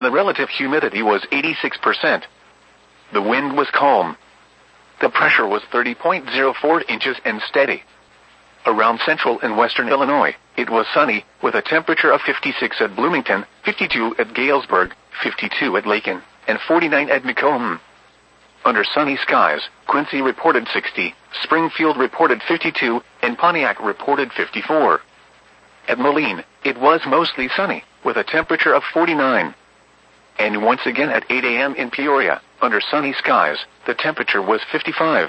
The relative humidity was 86%. The wind was calm. The pressure was 30.04 inches and steady. Around central and western Illinois, it was sunny, with a temperature of 56 at Bloomington, 52 at Galesburg, 52 at Lakin, and 49 at Macomb. Under sunny skies, Quincy reported 60, Springfield reported 52, and Pontiac reported 54. At Moline, it was mostly sunny, with a temperature of 49. And once again at 8 a.m. in Peoria, under sunny skies, the temperature was 55.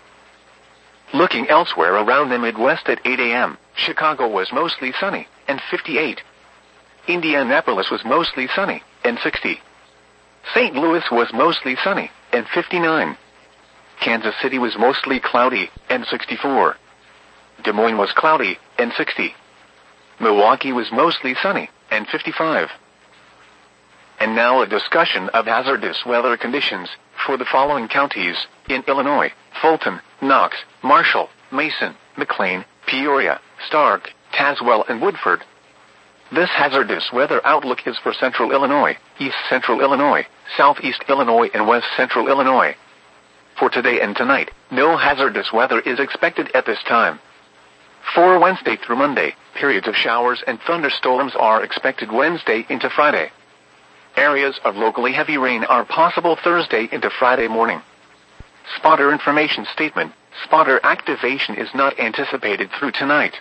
Looking elsewhere around the Midwest at 8 a.m., Chicago was mostly sunny, and 58. Indianapolis was mostly sunny, and 60. St. Louis was mostly sunny, and 59. Kansas City was mostly cloudy, and 64. Des Moines was cloudy, and 60. Milwaukee was mostly sunny, and 55. And now a discussion of hazardous weather conditions for the following counties in Illinois: Fulton, Knox, Marshall, Mason, McLean, Peoria, Stark, Tazewell, and Woodford. This hazardous weather outlook is for central Illinois, east central Illinois, southeast Illinois, and west central Illinois. For today and tonight, no hazardous weather is expected at this time. For Wednesday through Monday, periods of showers and thunderstorms are expected Wednesday into Friday. Areas of locally heavy rain are possible Thursday into Friday morning. Spotter information statement: spotter activation is not anticipated through tonight.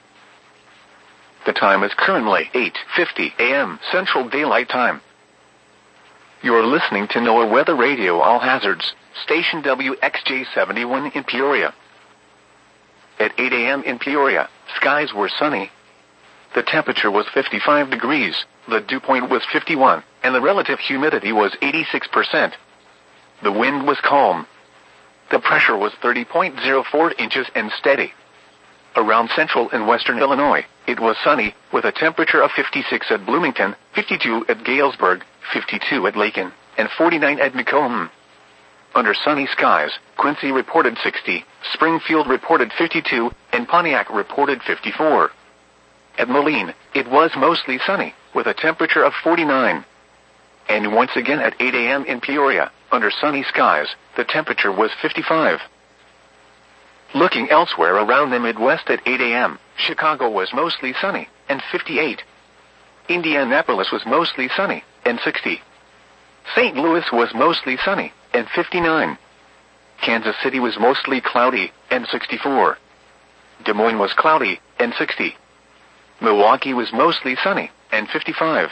The time is currently 8:50 a.m. Central Daylight Time. You are listening to NOAA Weather Radio All Hazards, station WXJ71 in Peoria. At 8 a.m. in Peoria, skies were sunny. The temperature was 55 degrees, the dew point was 51, and the relative humidity was 86%. The wind was calm. The pressure was 30.04 inches and steady. Around central and western Illinois, it was sunny, with a temperature of 56 at Bloomington, 52 at Galesburg, 52 at Lakin, and 49 at Macomb. Under sunny skies, Quincy reported 60, Springfield reported 52, and Pontiac reported 54. At Moline, it was mostly sunny, with a temperature of 49. And once again at 8 a.m. in Peoria, under sunny skies, the temperature was 55. Looking elsewhere around the Midwest at 8 a.m., Chicago was mostly sunny, and 58. Indianapolis was mostly sunny, and 60. St. Louis was mostly sunny, and 59. Kansas City was mostly cloudy, and 64. Des Moines was cloudy, and 60. Milwaukee was mostly sunny, and 55.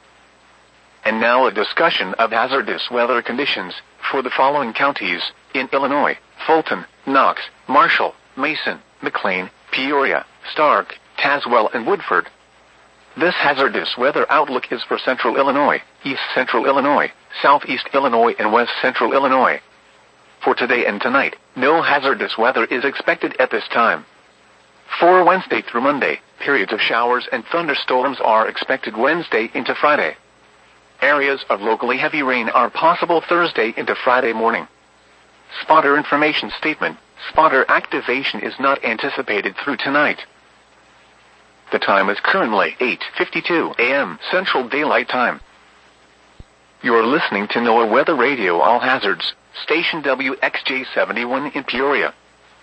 And now a discussion of hazardous weather conditions for the following counties in Illinois: Fulton, Knox, Marshall, Mason, McLean, Peoria, Stark, Tazewell, and Woodford. This hazardous weather outlook is for central Illinois, east central Illinois, southeast Illinois, and west central Illinois. For today and tonight, no hazardous weather is expected at this time. For Wednesday through Monday, periods of showers and thunderstorms are expected Wednesday into Friday. Areas of locally heavy rain are possible Thursday into Friday morning. Spotter information statement: spotter activation is not anticipated through tonight. The time is currently 8:52 a.m. Central Daylight Time. You are listening to NOAA Weather Radio All Hazards, station WXJ71 in Peoria.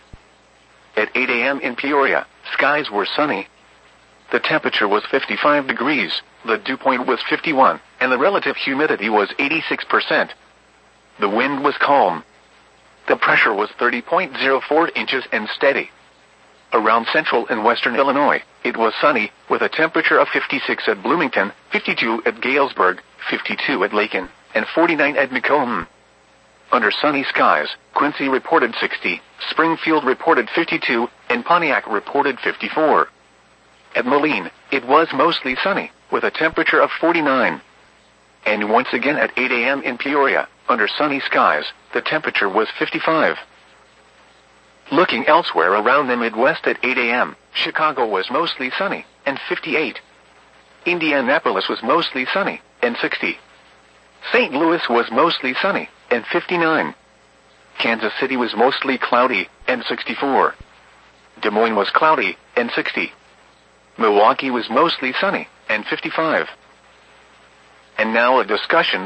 At 8 a.m. in Peoria, skies were sunny. The temperature was 55 degrees, the dew point was 51, and the relative humidity was 86%. The wind was calm. The pressure was 30.04 inches and steady. Around central and western Illinois, it was sunny, with a temperature of 56 at Bloomington, 52 at Galesburg, 52 at Lakin, and 49 at Macomb. Under sunny skies, Quincy reported 60, Springfield reported 52, and Pontiac reported 54. At Moline, it was mostly sunny, with a temperature of 49. And once again at 8 a.m. in Peoria, under sunny skies, the temperature was 55. Looking elsewhere around the Midwest at 8 a.m., Chicago was mostly sunny, and 58. Indianapolis was mostly sunny, and 60. St. Louis was mostly sunny, and 59. Kansas City was mostly cloudy, and 64. Des Moines was cloudy, and 60. Milwaukee was mostly sunny, and 55. And now a discussion